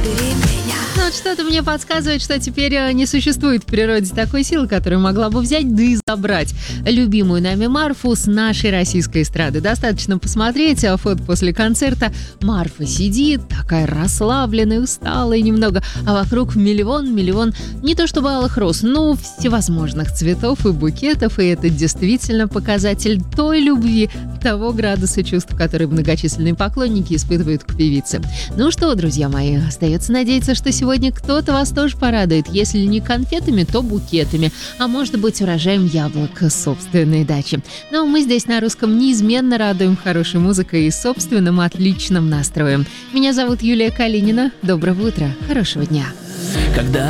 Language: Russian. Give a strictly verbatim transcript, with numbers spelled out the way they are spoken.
Ну вот что-то мне подсказывает, что теперь э, не существует в природе такой силы, которая могла бы взять, да и забрать любимую нами Марфу с нашей российской эстрады. Достаточно посмотреть а, фото после концерта. Марфа сидит, такая расслабленная, усталая немного, а вокруг миллион-миллион не то чтобы алых роз, но всевозможных цветов и букетов, и это действительно показатель той любви, того градуса чувств, которые многочисленные поклонники испытывают к певице. Ну что, друзья мои, остается надеяться, что сегодня кто-то вас тоже порадует, если не конфетами, то букетами, а может быть урожаем яблок с собственной дачи. Но мы здесь на Русском неизменно радуем хорошей музыкой и собственным отличным настроем. Меня зовут Юлия Калинина. Доброго утра, хорошего дня. Когда